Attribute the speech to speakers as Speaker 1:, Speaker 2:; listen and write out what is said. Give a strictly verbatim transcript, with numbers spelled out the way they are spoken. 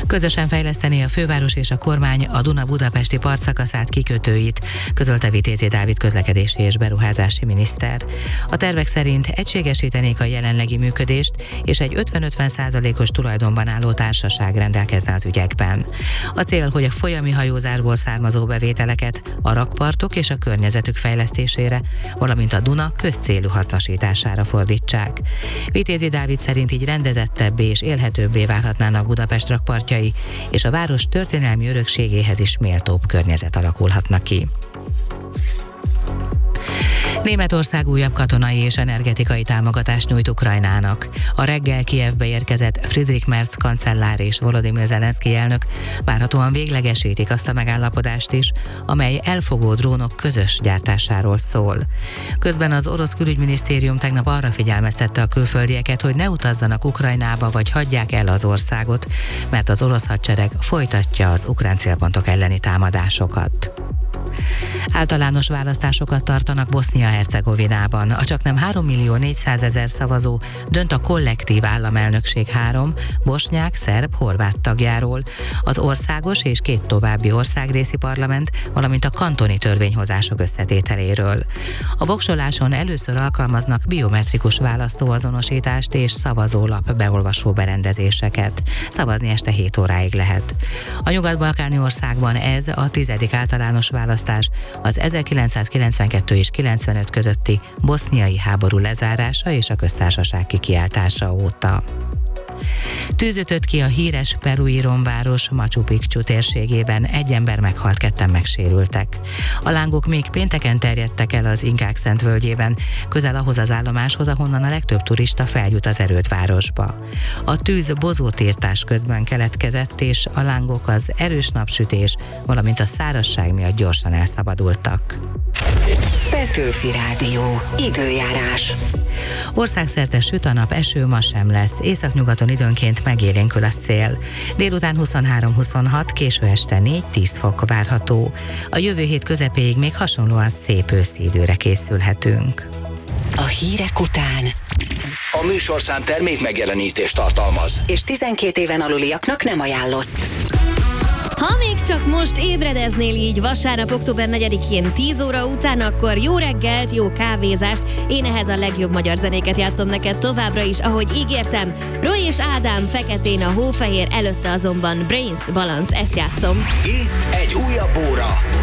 Speaker 1: Közösen fejleszteni a főváros és a kormány a Duna-Budapesti partszakaszát, kikötőit, közölte Vitézi Dávid közlekedési és beruházási miniszter. A tervek szerint egységesítenék a jelenlegi működést, és egy ötven-ötven százalékos tulajdonban álló társaság rendelkezne az ügyekben. A cél, hogy a folyami hajózásból származó bevételeket a rakpartok és a környezetük fejlesztésére, valamint a Duna közcélú hasznosítására fordítsák. Vitézi Dávid szerint így rendezettebbé és élhetőbbé válhatnának Budapest rakpartjai, és a város történelmi örökségéhez is méltóbb környezet alakulhatna ki. Németország újabb katonai és energetikai támogatást nyújt Ukrajnának. A reggel Kijevbe érkezett Friedrich Merz kancellár és Volodymyr Zelenszky elnök várhatóan véglegesítik azt a megállapodást is, amely elfogó drónok közös gyártásáról szól. Közben az orosz külügyminisztérium tegnap arra figyelmeztette a külföldieket, hogy ne utazzanak Ukrajnába vagy hagyják el az országot, mert az orosz hadsereg folytatja az ukrán célpontok elleni támadásokat. Általános választásokat tartanak Bosznia-Hercegovinában. A csaknem három millió négyszázezer szavazó dönt a kollektív államelnökség három bosnyák, szerb, horvát tagjáról, az országos és két további országrészi parlament, valamint a kantoni törvényhozások összetételéről. A voksoláson először alkalmaznak biometrikus választóazonosítást és szavazólap beolvasó berendezéseket. Szavazni este hét óráig lehet. A nyugat-balkáni országban ez a tizedik általános választás az ezerkilencszázkilencvenkettő és kilencvenöt közötti boszniai háború lezárása és a köztársaság kikiáltása óta. Tűz ütött ki a híres perui romváros Machu Picchu térségében, egy ember meghalt, ketten megsérültek. A lángok még pénteken terjedtek el az Inkák Szent völgyében, közel ahhoz az állomáshoz, ahonnan a legtöbb turista feljut az erőd városba. A tűz bozótírtás közben keletkezett, és a lángok az erős napsütés, valamint a szárazság miatt gyorsan elszabadultak.
Speaker 2: Petőfi Rádió. Időjárás.
Speaker 1: Országszerte süt a nap, eső ma sem lesz. Északnyugaton időnként megélénkül a szél. Délután huszonhárom-huszonhat, késő este négy-tíz fok várható. A jövő hét közepéig még hasonlóan szép őszi időre készülhetünk.
Speaker 2: A hírek után
Speaker 3: A műsorszám termék megjelenítést tartalmaz,
Speaker 2: és tizenkét éven aluliaknak nem ajánlott.
Speaker 4: Ha még csak most ébredeznél így vasárnap, október negyedikén tíz óra után, akkor jó reggelt, jó kávézást. Én ehhez a legjobb magyar zenéket játszom neked továbbra is, ahogy ígértem. Roy és Ádám Feketén a Hófehér, előtte azonban Brains Balance, ezt játszom.
Speaker 3: itt egy újabb óra.